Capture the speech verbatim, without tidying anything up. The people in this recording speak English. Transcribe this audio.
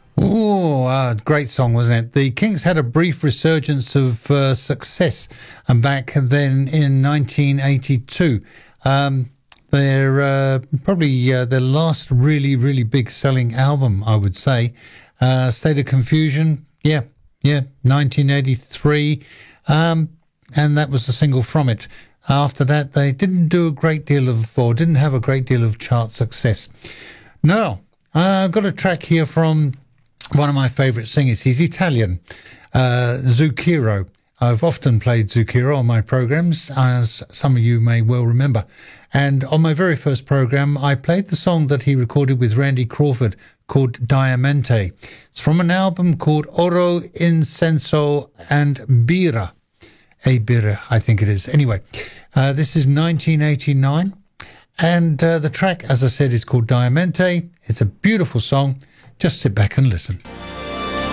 Oh, uh, great song, wasn't it? The Kinks had a brief resurgence of uh, success, and back then in nineteen eighty-two, um, their uh, probably uh, their last really, really big selling album, I would say, uh, State of Confusion. Yeah, yeah, nineteen eighty-three, um, and that was the single from it. After that, they didn't do a great deal of, or didn't have a great deal of chart success. Now, I've got a track here from one of my favourite singers. He's Italian, uh, Zucchero. I've often played Zucchero on my programmes, as some of you may well remember. And on my very first programme, I played the song that he recorded with Randy Crawford called Diamante. It's from an album called Oro, Incenso and Birra. A Birra, I think it is. Anyway, uh, this is nineteen eighty-nine. And uh, the track, as I said, is called Diamante. It's a beautiful song. Just sit back and listen.